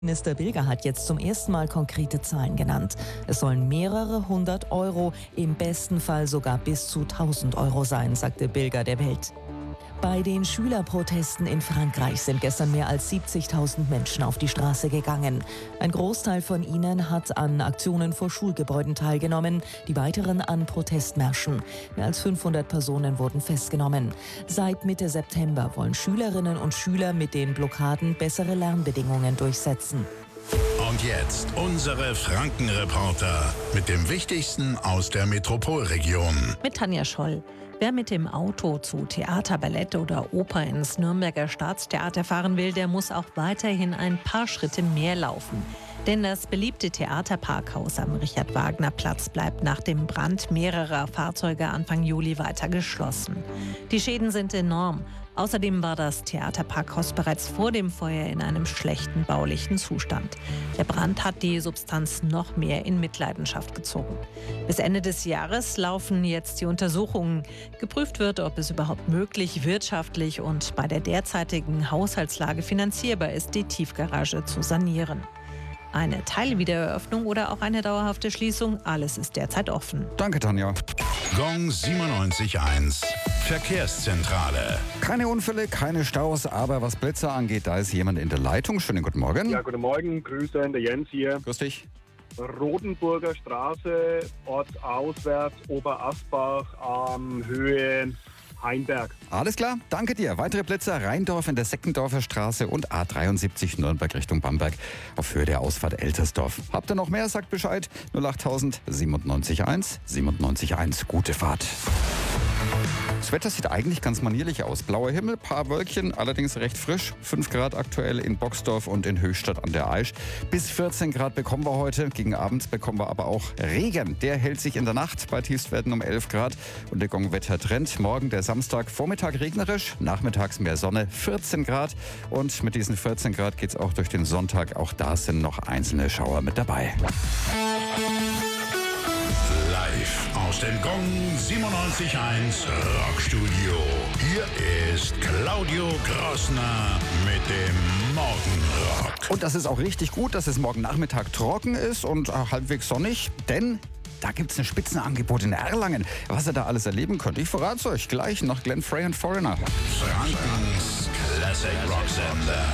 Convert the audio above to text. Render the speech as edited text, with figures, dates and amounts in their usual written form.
Minister Bilger hat jetzt zum ersten Mal konkrete Zahlen genannt. Es sollen mehrere 100 Euro, im besten Fall sogar bis zu 1000 Euro sein, sagte Bilger der Welt. Bei den Schülerprotesten in Frankreich sind gestern mehr als 70.000 Menschen auf die Straße gegangen. Ein Großteil von ihnen hat an Aktionen vor Schulgebäuden teilgenommen, die weiteren an Protestmärschen. Mehr als 500 Personen wurden festgenommen. Seit Mitte September wollen Schülerinnen und Schüler mit den Blockaden bessere Lernbedingungen durchsetzen. Und jetzt unsere Frankenreporter mit dem Wichtigsten aus der Metropolregion. Mit Tanja Scholl. Wer mit dem Auto zu Theater, Ballett oder Oper ins Nürnberger Staatstheater fahren will, der muss auch weiterhin ein paar Schritte mehr laufen. Denn das beliebte Theaterparkhaus am Richard-Wagner-Platz bleibt nach dem Brand mehrerer Fahrzeuge Anfang Juli weiter geschlossen. Die Schäden sind enorm. Außerdem war das Theaterparkhaus bereits vor dem Feuer in einem schlechten baulichen Zustand. Der Brand hat die Substanz noch mehr in Mitleidenschaft gezogen. Bis Ende des Jahres laufen jetzt die Untersuchungen. Geprüft wird, ob es überhaupt möglich, wirtschaftlich und bei der derzeitigen Haushaltslage finanzierbar ist, die Tiefgarage zu sanieren. Eine Teilwiedereröffnung oder auch eine dauerhafte Schließung, alles ist derzeit offen. Danke, Tanja. Gong 97.1 Verkehrszentrale. Keine Unfälle, keine Staus, aber was Blitze angeht, da ist jemand in der Leitung. Schönen guten Morgen. Ja, guten Morgen, Grüße, der Jens hier. Grüß dich. Rodenburger Straße, ortsauswärts, Oberasbach, Höhe Heinberg. Alles klar, danke dir. Weitere Blitze, Rheindorf in der Seckendorfer Straße und A73 Nürnberg Richtung Bamberg auf Höhe der Ausfahrt Eltersdorf. Habt ihr noch mehr, sagt Bescheid. 08000 97.1 97.1. Gute Fahrt. Das Wetter sieht eigentlich ganz manierlich aus. Blauer Himmel, paar Wölkchen, allerdings recht frisch. 5 Grad aktuell in Boxdorf und in Höchstadt an der Aisch. Bis 14 Grad bekommen wir heute. Gegen Abend bekommen wir aber auch Regen. Der hält sich in der Nacht bei Tiefstwerten um 11 Grad. Und der Gong-Wetter-Trend. Morgen der Samstag, Vormittag regnerisch, nachmittags mehr Sonne, 14 Grad. Und mit diesen 14 Grad geht es auch durch den Sonntag. Auch da sind noch einzelne Schauer mit dabei. Live aus dem Gong 97.1 Rockstudio. Hier ist Claudio Grossner mit dem Morgenrock. Und das ist auch richtig gut, dass es morgen Nachmittag trocken ist und halbwegs sonnig, denn da gibt es ein Spitzenangebot in Erlangen. Was ihr da alles erleben könnt, ich verrate es euch gleich nach Glenn Frey und Foreigner. Frankens Classic Rock Sender.